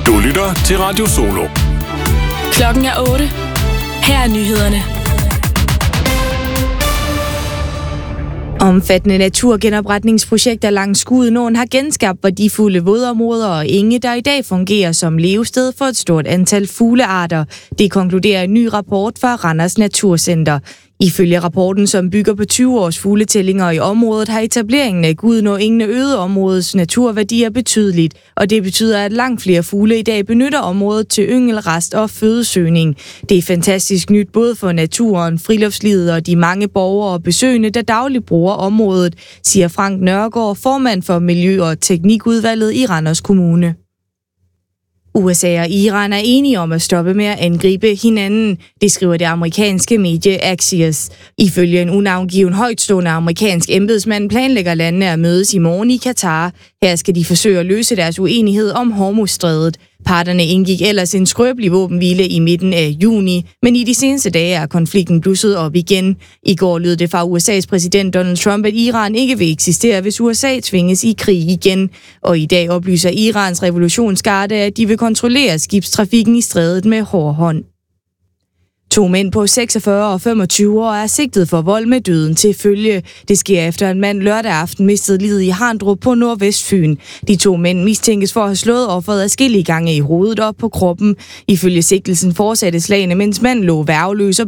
Du lytter til Radio Solo. Klokken er 8. Her er nyhederne. Omfattende naturgenopretningsprojekter langs Gudenåen har genskabt værdifulde vådområder og enge, der i dag fungerer som levested for et stort antal fuglearter. Det konkluderer en ny rapport fra Randers Naturcenter. Ifølge rapporten, som bygger på 20 års fugletællinger i området, har etableringen af Gudenåengene øget områdets naturværdier betydeligt, og det betyder, at langt flere fugle i dag benytter området til yngelrast og fødesøgning. Det er fantastisk nyt både for naturen, friluftslivet og de mange borgere og besøgende, der dagligt bruger området, siger Frank Nørgaard, formand for Miljø- og Teknikudvalget i Randers Kommune. USA og Iran er enige om at stoppe med at angribe hinanden, det skriver det amerikanske medie Axios. Ifølge en unavngiven højtstående amerikansk embedsmand planlægger landene at mødes i morgen i Katar. Her skal de forsøge at løse deres uenighed om Hormuzstrædet. Parterne indgik ellers en skrøbelig våbenhvile i midten af juni, men i de seneste dage er konflikten blusset op igen. I går lød det fra USA's præsident Donald Trump, at Iran ikke vil eksistere, hvis USA tvinges i krig igen. Og i dag oplyser Irans revolutionsgarde, at de vil kontrollere skibstrafikken i strædet med hård hånd. 2 mænd på 46 og 25 år er sigtet for vold med døden til følge. Det sker efter en mand lørdag aften mistede livet i Harndrup på Nordvestfyn. De 2 mænd mistænkes for at have slået offeret adskillige gange i hovedet og på kroppen. Ifølge sigtelsen fortsatte slagene, mens manden lå værgeløs og